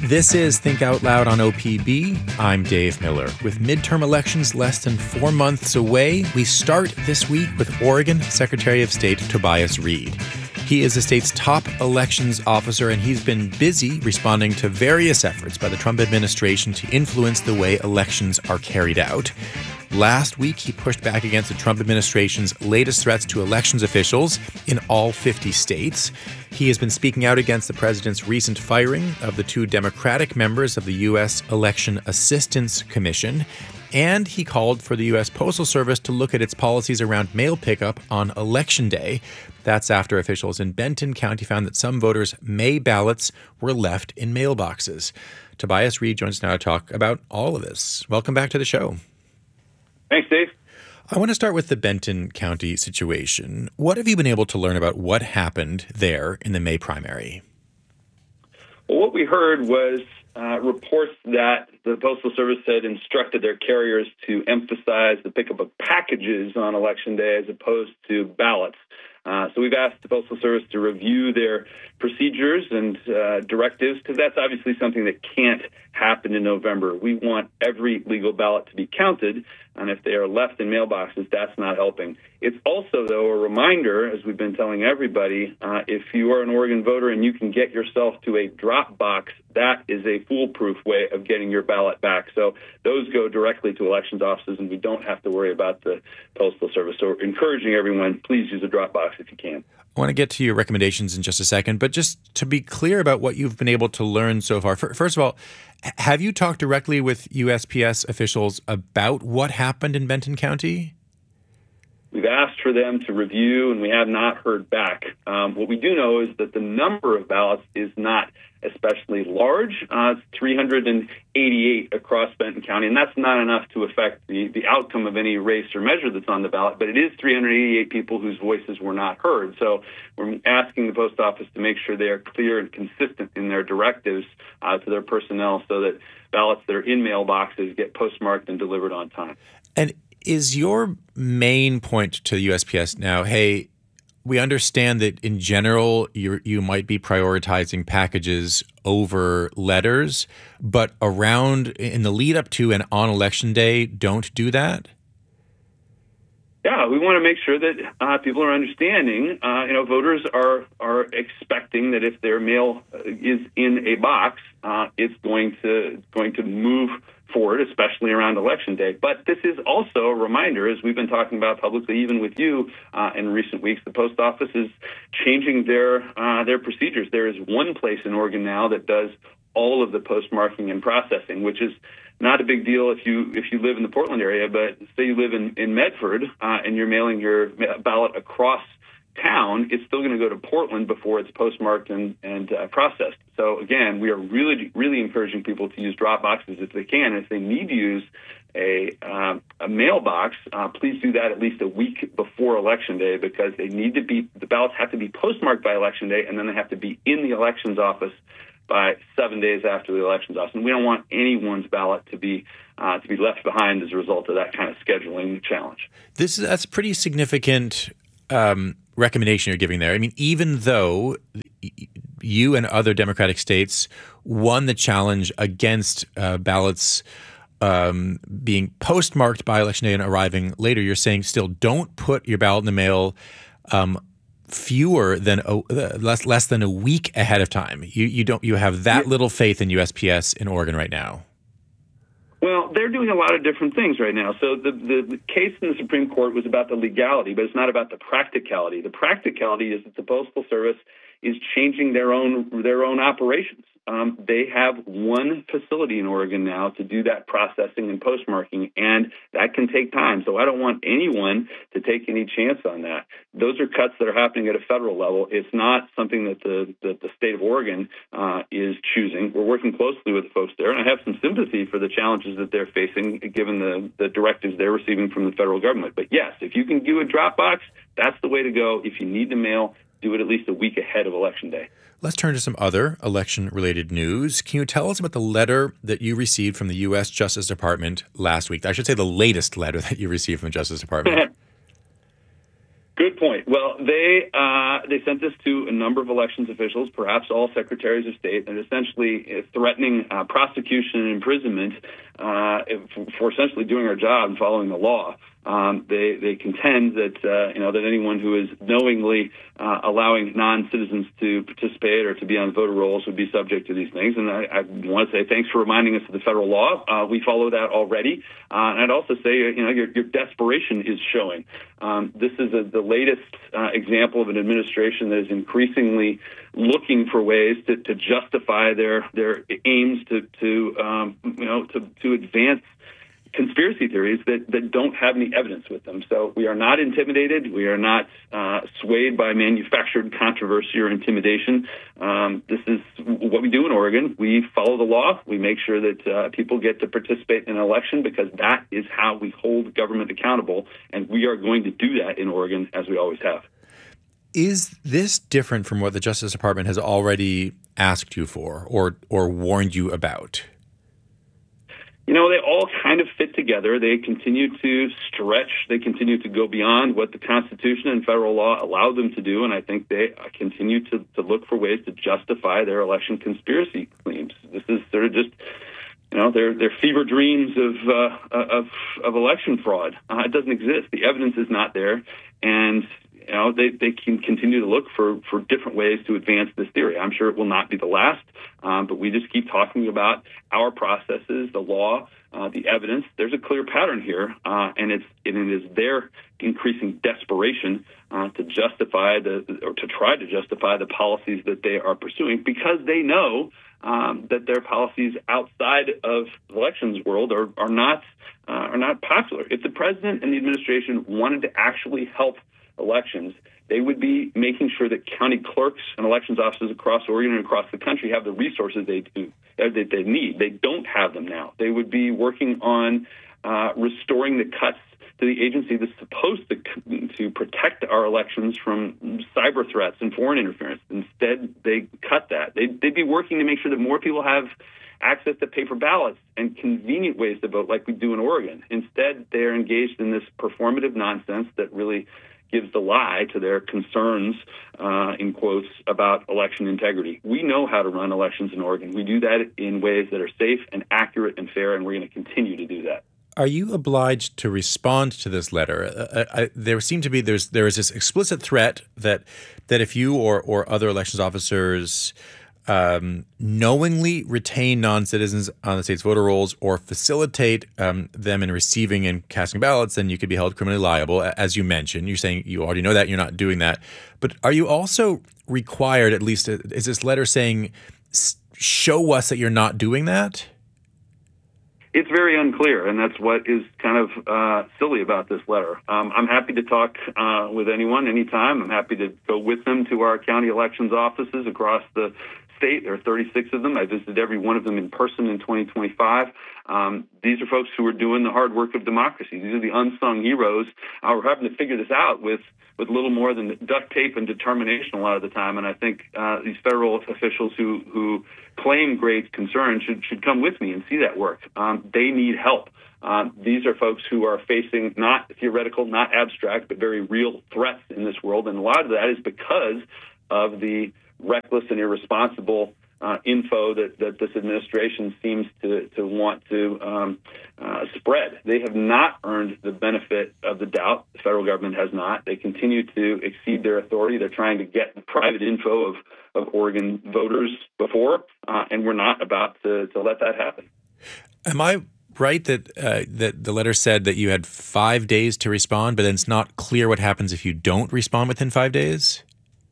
This is Think Out Loud on OPB. I'm Dave Miller. With midterm elections less than 4 months away, we start this week with Oregon Secretary of State Tobias Read. He is the state's top elections officer, and he's been busy responding to various efforts by the Trump administration to influence the way elections are carried out. Last week, he pushed back against the Trump administration's latest threats to elections officials in all 50 states. He has been speaking out against the president's recent firing of the 2 Democratic members of the U.S. Election Assistance Commission. And he called for the U.S. Postal Service to look at its policies around mail pickup on Election Day. That's after officials in Benton County found that some voters' May ballots were left in mailboxes. Tobias Read joins us now to talk about all of this. Welcome back to the show. Thanks, Dave. I want to start with the Benton County situation. What have you been able to learn about what happened there in the May primary? Well, what we heard was reports that the Postal Service had instructed their carriers to emphasize the pickup of packages on Election Day as opposed to ballots. So we've asked the Postal Service to review their procedures and directives, because that's obviously something that can't happen in November. We want every legal ballot to be counted, and if they are left in mailboxes, that's not helping. It's also, though, a reminder, as we've been telling everybody, if you are an Oregon voter and you can get yourself to a drop box, that is a foolproof way of getting your ballot back. So those go directly to elections offices, and we don't have to worry about the Postal Service. So we're encouraging everyone, please use a drop box if you can. I want to get to your recommendations in just a second, but just to be clear about what you've been able to learn so far. First of all, have you talked directly with USPS officials about what happened in Benton County? We've asked for them to review, and we have not heard back. What we do know is that the number of ballots is not especially large. It's 388 across Benton County, and that's not enough to affect the outcome of any race or measure that's on the ballot, but it is 388 people whose voices were not heard. So we're asking the post office to make sure they are clear and consistent in their directives to their personnel so that ballots that are in mailboxes get postmarked and delivered on time. And is your main point to the USPS now, hey, we understand that in general you might be prioritizing packages over letters, but around in the lead up to and on Election Day, don't do that? Yeah, we want to make sure that people are understanding. Voters are expecting that if their mail is in a box, it's going to move forward, especially around Election Day. But this is also a reminder, as we've been talking about publicly, even with you in recent weeks, the post office is changing their procedures. There is one place in Oregon now that does all of the postmarking and processing, which is not a big deal if you live in the Portland area, but say you live in Medford and you're mailing your ballot across town, it's still going to go to Portland before it's postmarked and processed. So again, we are really, really encouraging people to use drop boxes if they can. If they need to use a mailbox, please do that at least a week before Election Day, because the ballots have to be postmarked by Election Day, and then they have to be in the elections office by 7 days after the elections office. And we don't want anyone's ballot to be left behind as a result of that kind of scheduling challenge. That's pretty significant recommendation you're giving there. I mean, even though you and other Democratic states won the challenge against ballots being postmarked by Election Day and arriving later, you're saying still don't put your ballot in the mail less than a week ahead of time. You have that little faith in USPS in Oregon right now. Well, they're doing a lot of different things right now. So the case in the Supreme Court was about the legality, but it's not about the practicality. The practicality is that the Postal Service is changing their own operations. They have one facility in Oregon now to do that processing and postmarking, and that can take time. So I don't want anyone to take any chance on that. Those are cuts that are happening at a federal level. It's not something that the state of Oregon is choosing. We're working closely with the folks there, and I have some sympathy for the challenges that they're facing given the directives they're receiving from the federal government. But yes, if you can do a drop box, that's the way to go. If you need to mail, do it at least a week ahead of Election Day. Let's turn to some other election-related news. Can you tell us about the letter that you received from the U.S. Justice Department last week? I should say the latest letter that you received from the Justice Department. Good point. Well, they sent this to a number of elections officials, perhaps all secretaries of state, and essentially threatening prosecution and imprisonment for essentially doing our job and following the law. They contend that that anyone who is knowingly allowing non-citizens to participate or to be on voter rolls would be subject to these things. And I want to say thanks for reminding us of the federal law. We follow that already. And I'd also say your desperation is showing. This is the latest example of an administration that is increasingly looking for ways to justify their aims to advance conspiracy theories that don't have any evidence with them. So we are not intimidated. We are not swayed by manufactured controversy or intimidation. This is what we do in Oregon. We follow the law. We make sure that people get to participate in an election because that is how we hold government accountable. And we are going to do that in Oregon as we always have. Is this different from what the Justice Department has already asked you for or warned you about? They all kind of fit together. They continue to stretch. They continue to go beyond what the Constitution and federal law allow them to do, and I think they continue to look for ways to justify their election conspiracy claims. This is sort of just, their fever dreams of election fraud. It doesn't exist. The evidence is not there, and they can continue to look for different ways to advance this theory. I'm sure it will not be the last, but we just keep talking about our processes, the law, the evidence. There's a clear pattern here, and it is their increasing desperation to justify to try to justify the policies that they are pursuing because they know that their policies outside of the elections world are not popular. If the president and the administration wanted to actually help elections, they would be making sure that county clerks and elections offices across Oregon and across the country have the resources they need. They don't have them now. They would be working on restoring the cuts to the agency that's supposed to protect our elections from cyber threats and foreign interference. Instead, they cut that. They'd be working to make sure that more people have access to paper ballots and convenient ways to vote like we do in Oregon. Instead, they're engaged in this performative nonsense that really gives the lie to their concerns, in quotes, about election integrity. We know how to run elections in Oregon. We do that in ways that are safe and accurate and fair, and we're going to continue to do that. Are you obliged to respond to this letter? There seemed to be there is this explicit threat that if you or other elections officers knowingly retain non-citizens on the state's voter rolls or facilitate them in receiving and casting ballots, then you could be held criminally liable, as you mentioned. You're saying you already know that, you're not doing that. But are you also required, at least, is this letter saying, show us that you're not doing that? It's very unclear, and that's what is kind of silly about this letter. I'm happy to talk with anyone, anytime. I'm happy to go with them to our county elections offices across the state. There are 36 of them. I visited every one of them in person in 2025. These are folks who are doing the hard work of democracy. These are the unsung heroes. We're having to figure this out with little more than duct tape and determination a lot of the time. And I think these federal officials who claim great concern should come with me and see that work. They need help. These are folks who are facing not theoretical, not abstract, but very real threats in this world. And a lot of that is because of the reckless and irresponsible info that this administration seems to want to spread. They have not earned the benefit of the doubt. The federal government has not. They continue to exceed their authority. They're trying to get the private info of Oregon voters before, and we're not about to let that happen. Am I right that the letter said that you had 5 days to respond, but then it's not clear what happens if you don't respond within 5 days?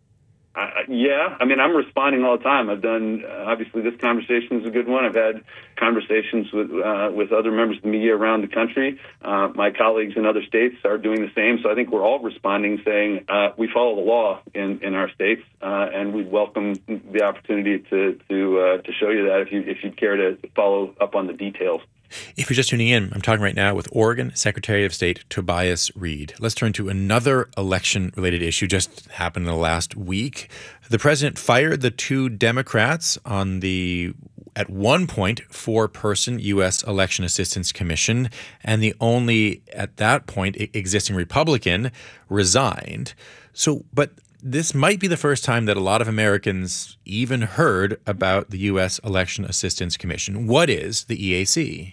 Yeah, I mean, I'm responding all the time. I've done, obviously, this conversation is a good one. I've had conversations with other members of the media around the country. My colleagues in other states are doing the same. So I think we're all responding, saying we follow the law in our states, and we'd welcome the opportunity to show you that if you'd care to follow up on the details. If you're just tuning in, I'm talking right now with Oregon Secretary of State Tobias Read. Let's turn to another election-related issue just happened in the last week. The president fired the two Democrats on the at one point, four-person U.S. Election Assistance Commission, and the only, at that point, existing Republican resigned. So, but this might be the first time that a lot of Americans even heard about the U.S. Election Assistance Commission. What is the EAC?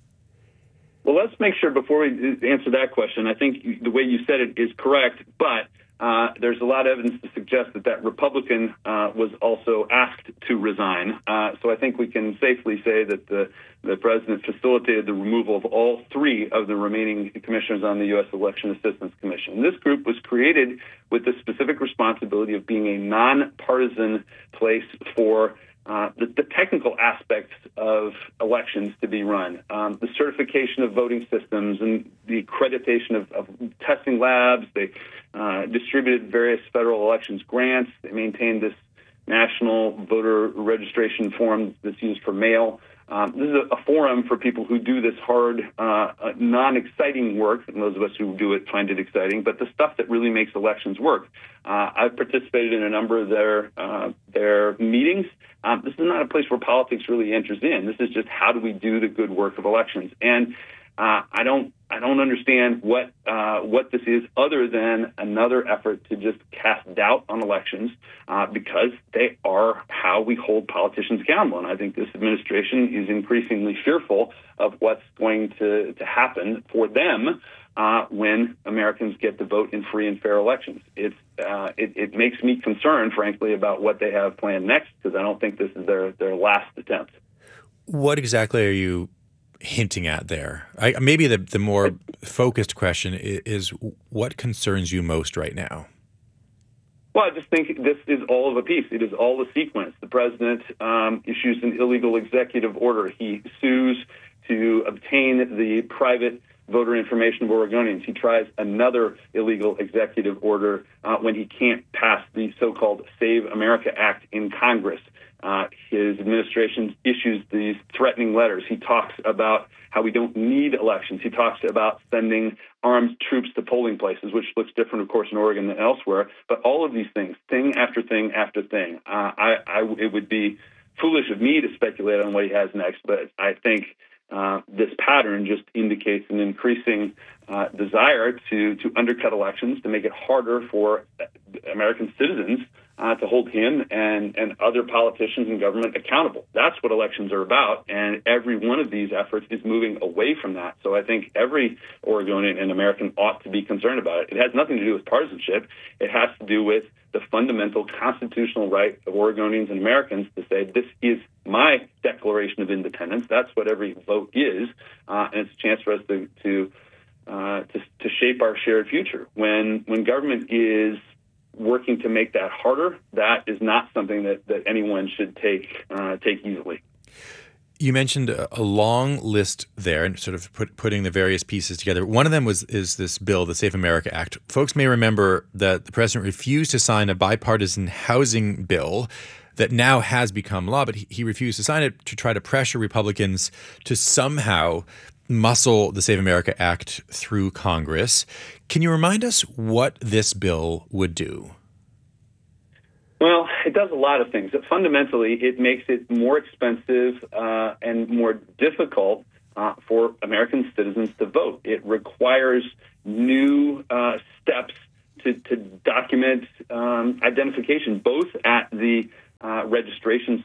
Well, let's make sure before we answer that question, I think the way you said it is correct, but there's a lot of evidence to suggest that Republican was also asked to resign. So I think we can safely say that the president facilitated the removal of all three of the remaining commissioners on the U.S. Election Assistance Commission. This group was created with the specific responsibility of being a nonpartisan place for the technical aspects of elections to be run, the certification of voting systems and the accreditation of testing labs. They distributed various federal elections grants. They maintained this national voter registration form that's used for mail. This is a forum for people who do this hard, non-exciting work, and those of us who do it find it exciting, but the stuff that really makes elections work. I've participated in a number of their meetings. This is not a place where politics really enters in. This is just how do we do the good work of elections. And I don't understand what this is other than another effort to just cast doubt on elections because they are how we hold politicians accountable. And I think this administration is increasingly fearful of what's going to happen for them when Americans get to vote in free and fair elections. It makes me concerned, frankly, about what they have planned next because I don't think this is their last attempt. What exactly are you hinting at there? Maybe the more focused question is what concerns you most right now? Well, I just think this is all of a piece. It is all a sequence. The president issues an illegal executive order. He sues to obtain the private voter information of Oregonians. He tries another illegal executive order when he can't pass the so-called Save America Act in Congress. His administration issues these threatening letters. He talks about how we don't need elections. He talks about sending armed troops to polling places, which looks different, of course, in Oregon than elsewhere. But all of these things, thing after thing after thing, it would be foolish of me to speculate on what he has next. But I think this pattern just indicates an increasing desire to undercut elections, to make it harder for American citizens to hold him and other politicians and government accountable. That's what elections are about, and every one of these efforts is moving away from that. So I think every Oregonian and American ought to be concerned about it. It has nothing to do with partisanship. It has to do with the fundamental constitutional right of Oregonians and Americans to say, this is my Declaration of Independence. That's what every vote is, and it's a chance for us to shape our shared future. When government is working to make that harder, that is not something that anyone should take easily. You mentioned a long list there and sort of putting the various pieces together. One of them is this bill, the Save America Act. Folks may remember that the president refused to sign a bipartisan housing bill that now has become law, but he refused to sign it to try to pressure Republicans to somehow muscle the Save America Act through Congress. Can you remind us what this bill would do? Well, it does a lot of things. Fundamentally, it makes it more expensive and more difficult for American citizens to vote. It requires new steps to document identification, both at the registration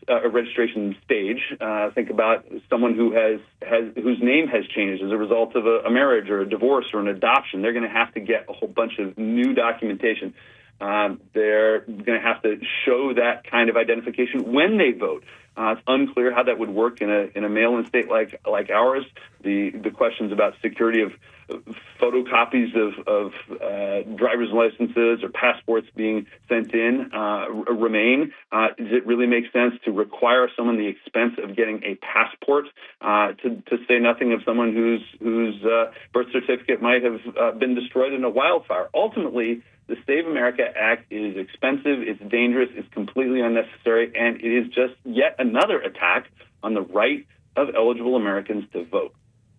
stage. Think about someone whose name has changed as a result of a marriage or a divorce or an adoption. They're going to have to get a whole bunch of new documentation. They're going to have to show that kind of identification when they vote. It's unclear how that would work in a mail-in state like ours. The questions about security of photocopies of driver's licenses or passports being sent in remain. Does it really make sense to require someone the expense of getting a passport, to say nothing of someone whose birth certificate might have been destroyed in a wildfire? Ultimately, the Save America Act is expensive, it's dangerous, it's completely unnecessary, and it is just yet another attack on the right of eligible Americans to vote.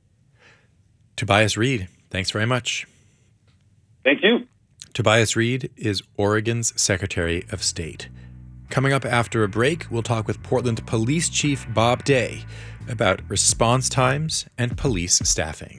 Tobias Read, thanks very much. Thank you. Tobias Read is Oregon's Secretary of State. Coming up after a break, we'll talk with Portland Police Chief Bob Day about response times and police staffing.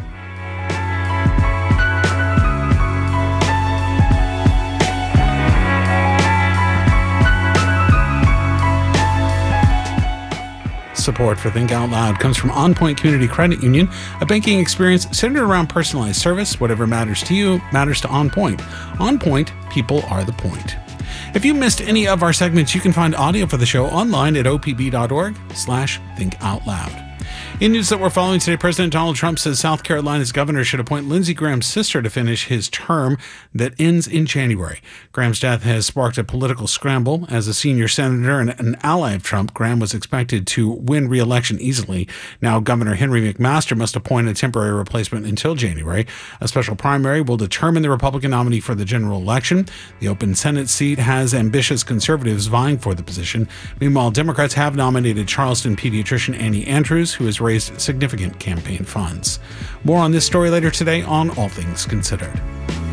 Support for Think Out Loud comes from On Point Community Credit Union, a banking experience centered around personalized service. Whatever matters to you matters to On Point. On Point, people are the point. If you missed any of our segments, you can find audio for the show online at opb.org/thinkoutloud. In news that we're following today, President Donald Trump says South Carolina's governor should appoint Lindsey Graham's sister to finish his term that ends in January. Graham's death has sparked a political scramble. As a senior senator and an ally of Trump, Graham was expected to win re-election easily. Now Governor Henry McMaster must appoint a temporary replacement until January. A special primary will determine the Republican nominee for the general election. The open Senate seat has ambitious conservatives vying for the position. Meanwhile, Democrats have nominated Charleston pediatrician Annie Andrews, who has raised significant campaign funds. More on this story later today on All Things Considered.